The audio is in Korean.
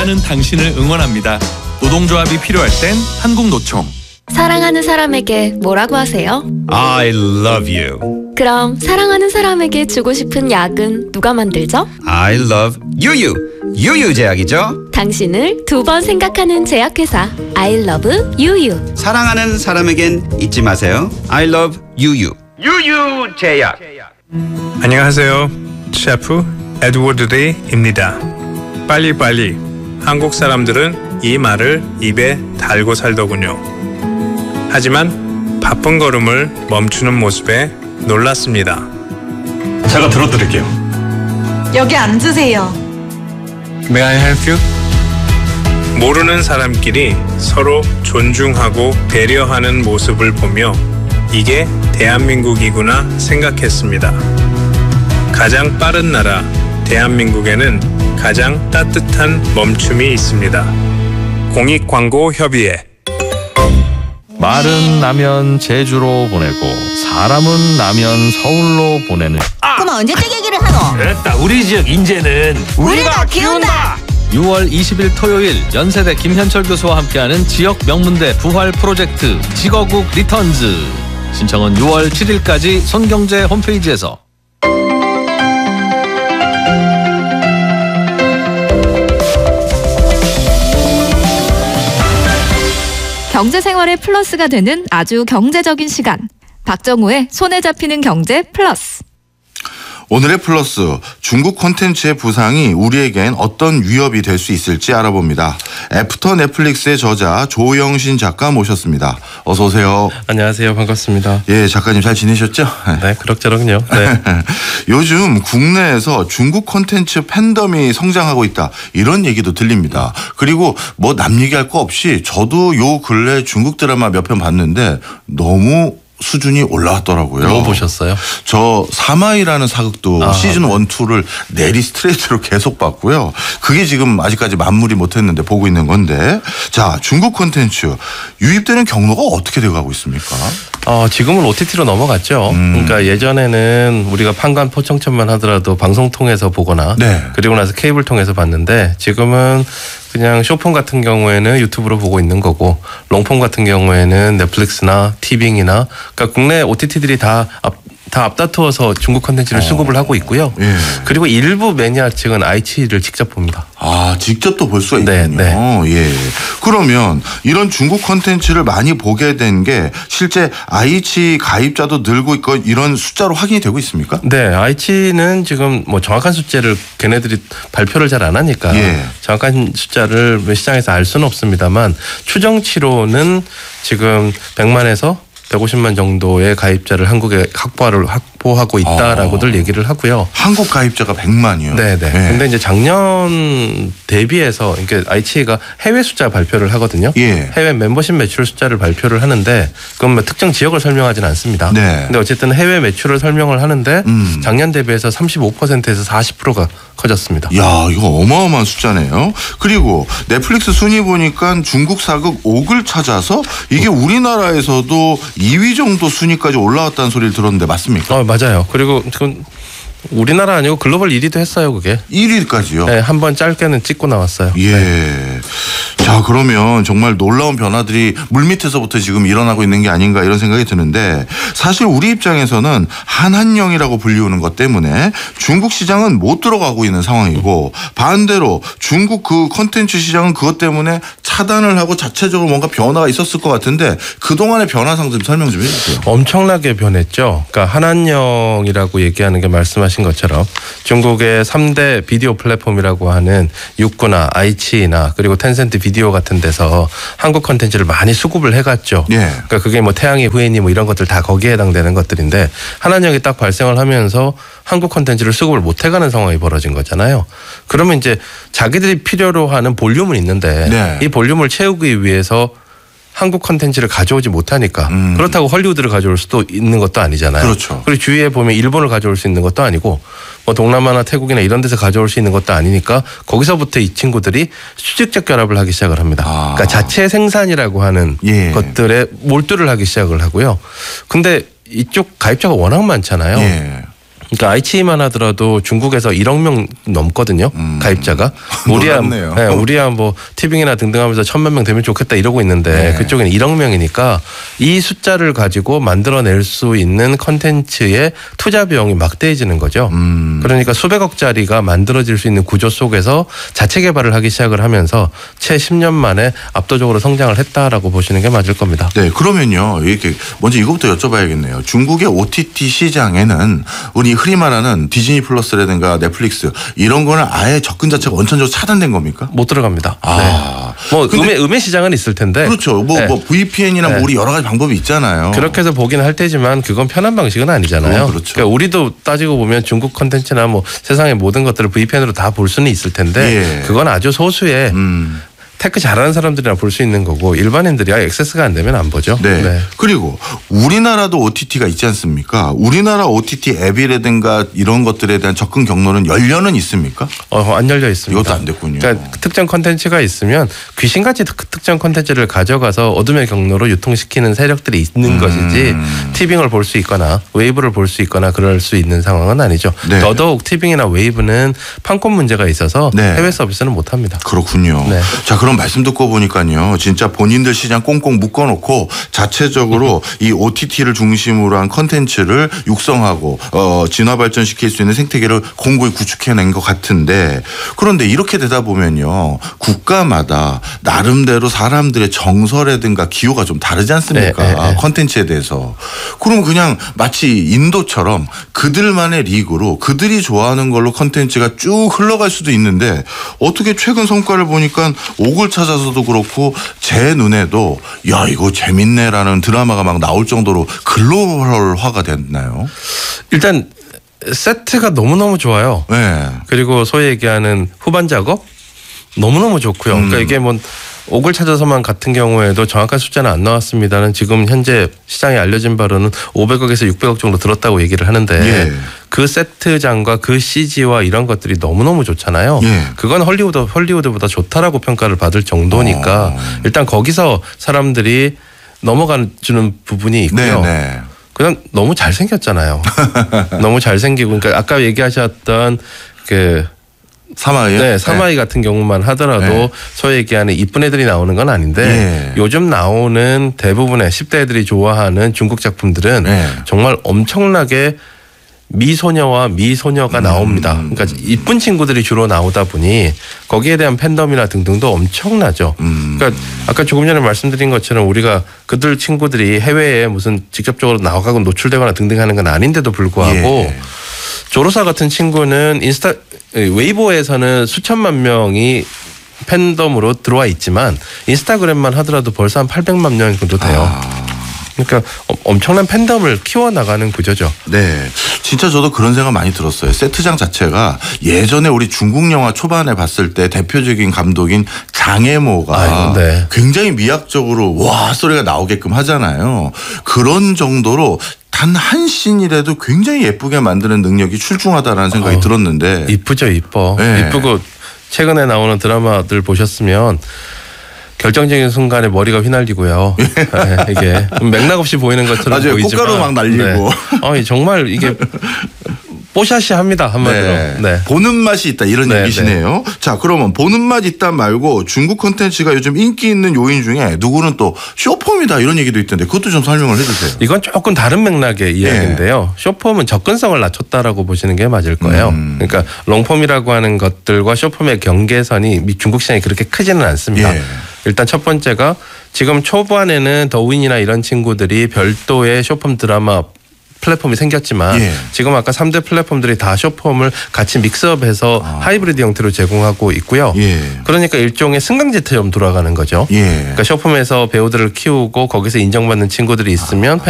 일하는 당신을 응원합니다. 노동조합이 필요할 땐 한국노총. 사랑하는 사람에게 뭐라고 하세요? I love you. 그럼 사랑하는 사람에게 주고 싶은 약은 누가 만들죠? I love 유유. 유유제약이죠. 당신을 두 번 생각하는 제약회사 I love 유유. 사랑하는 사람에겐 잊지 마세요. I love 유유. 유유제약. 안녕하세요. 셰프 에드워드 데이입니다. 빨리빨리. 한국 사람들은 이 말을 입에 달고 살더군요. 하지만 바쁜 걸음을 멈추는 모습에 놀랐습니다. 제가 들어드릴게요. 여기 앉으세요. May I help you? 모르는 사람끼리 서로 존중하고 배려하는 모습을 보며 이게 대한민국이구나 생각했습니다. 가장 빠른 나라 대한민국에는 가장 따뜻한 멈춤이 있습니다. 공익광고협의회. 말은 나면 제주로 보내고 사람은 나면 서울로 보내는. 그럼 언제적 얘기를 하노? 됐다. 우리 지역 인재는 우리가 키운다. 6월 20일 토요일 연세대 김현철 교수와 함께하는 지역 명문대 부활 프로젝트 직어국 리턴즈. 신청은 6월 7일까지 손경제 홈페이지에서. 경제생활의 플러스가 되는 아주 경제적인 시간. 박정우의 손에 잡히는 경제 플러스. 오늘의 플러스, 중국 콘텐츠의 부상이 우리에겐 어떤 위협이 될 수 있을지 알아봅니다. 애프터 넷플릭스의 저자 조영신 작가 모셨습니다. 어서 오세요. 안녕하세요. 반갑습니다. 예, 작가님 잘 지내셨죠? 네, 그럭저럭요. 네. 요즘 국내에서 중국 콘텐츠 팬덤이 성장하고 있다, 이런 얘기도 들립니다. 그리고 뭐 남 얘기할 거 없이 저도 요 근래 중국 드라마 몇 편 봤는데 너무 수준이 올라왔더라고요. 뭐 보셨어요? 저 사마이라는 사극도 시즌 1, 2를 내리 스트레이트로 계속 봤고요. 그게 지금 아직까지 마무리 못했는데 보고 있는 건데, 자, 중국 콘텐츠 유입되는 경로가 어떻게 돼가고 있습니까? 지금은 OTT로 넘어갔죠. 그러니까 예전에는 우리가 판관 포청천만 하더라도 방송 통해서 보거나 네. 그리고 나서 케이블 통해서 봤는데, 지금은 그냥 쇼폰 같은 경우에는 유튜브로 보고 있는 거고, 롱폼 같은 경우에는 넷플릭스나 티빙이나, 그러니까 국내 OTT들이 다 앞다투어서 중국 콘텐츠를 수급을 하고 있고요. 예. 그리고 일부 매니아층은 아이치를 직접 봅니다. 아, 직접 또 볼 수가 있군요. 네. 예. 그러면 이런 중국 콘텐츠를 많이 보게 된 게 실제 아이치 가입자도 늘고 있고 이런 숫자로 확인이 되고 있습니까? 네, 아이치는 지금 뭐 정확한 숫자를 걔네들이 발표를 잘 안 하니까 정확한 숫자를 시장에서 알 수는 없습니다만, 추정치로는 지금 100만에서 150만 정도의 가입자를 한국에 확보하고 있다라고들 얘기를 하고요. 한국 가입자가 100만이요? 네네. 근데 이제 작년 대비해서, 그러니까 아이치가 해외 숫자 발표를 하거든요. 예. 해외 멤버십 매출 숫자를 발표를 하는데, 그건 뭐 특정 지역을 설명하지는 않습니다. 네. 근데 어쨌든 해외 매출을 설명을 하는데 작년 대비해서 35%에서 40%가 커졌습니다. 야, 이거 어마어마한 숫자네요. 그리고 넷플릭스 순위 보니까 중국 사극 옥을 찾아서 이게 우리나라에서도 2위 정도 순위까지 올라왔다는 소리를 들었는데 맞습니까? 맞아요. 그리고 그건 우리나라 아니고 글로벌 1위도 했어요, 그게. 1위까지요? 네, 한번 짧게는 찍고 나왔어요. 예. 네. 자, 그러면 정말 놀라운 변화들이 물밑에서부터 지금 일어나고 있는 게 아닌가, 이런 생각이 드는데, 사실 우리 입장에서는 한한령이라고 불리우는 것 때문에 중국 시장은 못 들어가고 있는 상황이고, 반대로 중국 그 콘텐츠 시장은 그것 때문에 차단을 하고 자체적으로 뭔가 변화가 있었을 것 같은데, 그동안의 변화상 좀 설명 좀 해주세요. 엄청나게 변했죠. 그러니까 한한령이라고 얘기하는 게 말씀하신 것처럼 중국의 3대 비디오 플랫폼이라고 하는 육구나 아이치나 그리고 텐센트 비디오 같은 데서 한국 콘텐츠를 많이 수급을 해갔죠. 예. 그러니까 그게 뭐 태양의 후예니 뭐 이런 것들 다 거기에 해당되는 것들인데, 한한령이 딱 발생을 하면서 한국 콘텐츠를 수급을 못 해가는 상황이 벌어진 거잖아요. 그러면 이제 자기들이 필요로 하는 볼륨은 있는데 이 볼륨을 채우기 위해서 한국 콘텐츠를 가져오지 못하니까, 그렇다고 헐리우드를 가져올 수도 있는 것도 아니잖아요. 그렇죠. 그리고 주위에 보면 일본을 가져올 수 있는 것도 아니고 뭐 동남아나 태국이나 이런 데서 가져올 수 있는 것도 아니니까, 거기서부터 이 친구들이 수직적 결합을 하기 시작을 합니다. 그러니까 자체 생산이라고 하는 것들에 몰두를 하기 시작을 하고요. 근데 이쪽 가입자가 워낙 많잖아요. 그러니까 아이치만 하더라도 중국에서 1억 명 넘거든요. 가입자가. 놀랍네요. 우리야 뭐 티빙이나 등등 하면서 1,000만 명 되면 좋겠다 이러고 있는데 네. 그쪽에는 1억 명이니까 이 숫자를 가지고 만들어낼 수 있는 컨텐츠의 투자 비용이 막대해지는 거죠. 그러니까 수백억짜리가 만들어질 수 있는 구조 속에서 자체 개발을 하기 시작을 하면서 채 10년 만에 압도적으로 성장을 했다라고 보시는 게 맞을 겁니다. 네, 그러면요. 이렇게 먼저 이것부터 여쭤봐야겠네요. 중국의 OTT 시장에는 우리 흔히 말하는 디즈니 플러스라든가 넷플릭스 이런 거는 아예 접근 자체가 원천적으로 차단된 겁니까? 못 들어갑니다. 아, 네. 뭐 음의 시장은 있을 텐데. 그렇죠. 뭐 VPN이나 뭐 우리 여러 가지 방법이 있잖아요. 그렇게 해서 보긴 할 테지만 그건 편한 방식은 아니잖아요. 그렇죠. 그러니까 우리도 따지고 보면 중국 컨텐츠나 뭐 세상의 모든 것들을 VPN으로 다 볼 수는 있을 텐데 그건 아주 소수의 테크 잘하는 사람들이나 볼 수 있는 거고 일반인들이 액세스가 안 되면 안 보죠. 네. 그리고 우리나라도 OTT가 있지 않습니까? 우리나라 OTT 앱이라든가 이런 것들에 대한 접근 경로는 열려는 있습니까? 안 열려 있습니다. 이것도 안 됐군요. 그러니까 특정 컨텐츠가 있으면 귀신같이 특정 컨텐츠를 가져가서 어둠의 경로로 유통시키는 세력들이 있는 것이지 티빙을 볼 수 있거나 웨이브를 볼 수 있거나 그럴 수 있는 상황은 아니죠. 네. 더더욱 티빙이나 웨이브는 판권 문제가 있어서 해외 서비스는 못합니다. 그렇군요. 네. 자, 그럼 말씀 듣고 보니까요. 진짜 본인들 시장 꽁꽁 묶어놓고 자체적으로 이 OTT를 중심으로 한 컨텐츠를 육성하고 진화 발전시킬 수 있는 생태계를 공고히 구축해낸 것 같은데 그런데 이렇게 되다 보면요. 국가마다 나름대로 사람들의 정서라든가 기호가 좀 다르지 않습니까? 컨텐츠에 대해서. 그러면 그냥 마치 인도처럼 그들만의 리그로 그들이 좋아하는 걸로 컨텐츠가 쭉 흘러갈 수도 있는데 어떻게 최근 성과를 보니까 옥을 찾아서도 그렇고 제 눈에도 야 이거 재밌네라는 드라마가 막 나올 정도로 글로벌화가 됐나요? 일단 세트가 너무너무 좋아요. 네. 그리고 소위 얘기하는 후반 작업 너무너무 좋고요. 그러니까 이게 뭐 옥을 찾아서만 같은 경우에도 정확한 숫자는 안 나왔습니다는 지금 현재 시장에 알려진 바로는 500억에서 600억 정도 들었다고 얘기를 하는데 그 세트장과 그 CG와 이런 것들이 너무너무 좋잖아요. 그건 헐리우드보다 좋다라고 평가를 받을 정도니까 일단 거기서 사람들이 넘어가주는 부분이 있고요. 그냥 너무 잘생겼잖아요. 너무 잘생기고 그러니까 아까 얘기하셨던 그 사마이요? 네, 사마이 같은 경우만 하더라도 소위 얘기하는 이쁜 애들이 나오는 건 아닌데 요즘 나오는 대부분의 10대 애들이 좋아하는 중국 작품들은 정말 엄청나게 미소녀와 미소녀가 나옵니다. 그러니까 이쁜 친구들이 주로 나오다 보니 거기에 대한 팬덤이나 등등도 엄청나죠. 그러니까 아까 조금 전에 말씀드린 것처럼 우리가 그들 친구들이 해외에 무슨 직접적으로 나가고 노출되거나 등등 하는 건 아닌데도 불구하고 조로사 같은 친구는 웨이보에서는 수천만 명이 팬덤으로 들어와 있지만 인스타그램만 하더라도 벌써 한 800만 명 정도 돼요. 그러니까 엄청난 팬덤을 키워나가는 구조죠. 네. 진짜 저도 그런 생각 많이 들었어요. 세트장 자체가 예전에 우리 중국 영화 초반에 봤을 때 대표적인 감독인 장애모가 굉장히 미학적으로 와 소리가 나오게끔 하잖아요. 그런 정도로 단 한 씬이라도 굉장히 예쁘게 만드는 능력이 출중하다라는 생각이 들었는데. 이쁘죠, 이뻐. 이쁘고 최근에 나오는 드라마들 보셨으면 결정적인 순간에 머리가 휘날리고요. 이게 맥락 없이 보이는 것처럼 맞아요. 보이지만 꽃가루 막 날리고. 정말 이게 뽀샤시합니다 한마디로. 보는 맛이 있다 이런 얘기시네요. 자, 그러면 보는 맛 있다 말고 중국 콘텐츠가 요즘 인기 있는 요인 중에 누구는 또 쇼폼이다 이런 얘기도 있던데 그것도 좀 설명을 해주세요. 이건 조금 다른 맥락의 이야기인데요. 쇼폼은 접근성을 낮췄다라고 보시는 게 맞을 거예요. 그러니까 롱폼이라고 하는 것들과 쇼폼의 경계선이 중국 시장이 그렇게 크지는 않습니다. 일단 첫 번째가 지금 초반에는 더윈이나 이런 친구들이 별도의 쇼폼 드라마 플랫폼이 생겼지만 지금 아까 3대 플랫폼들이 다 쇼폼을 같이 믹스업해서 하이브리드 형태로 제공하고 있고요. 그러니까 일종의 승강제처럼 돌아가는 거죠. 그러니까 쇼폼에서 배우들을 키우고 거기서 인정받는 친구들이 있으면